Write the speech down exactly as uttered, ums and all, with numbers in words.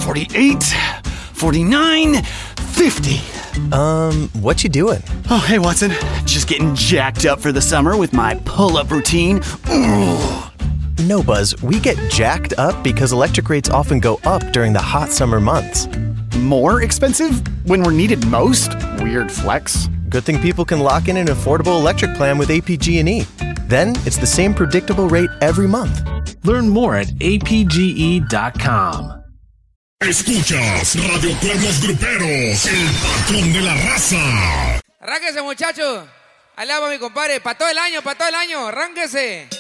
forty-eight, forty-nine, fifty. Um, what you doing? Oh, hey, Watson. Just getting jacked up for the summer with my pull-up routine. Ooh. No, Buzz, we get jacked up because electric rates often go up during the hot summer months. More expensive when we're needed most? Weird flex. Good thing people can lock in an affordable electric plan with A P G and E. Then it's the same predictable rate every month. Learn more at A P G E dot com. Escuchas Radio Pueblos Gruperos, el patrón de la raza. Arránquese, muchachos. Allá va mi compadre. Para todo el año, para todo el año. Arránquese.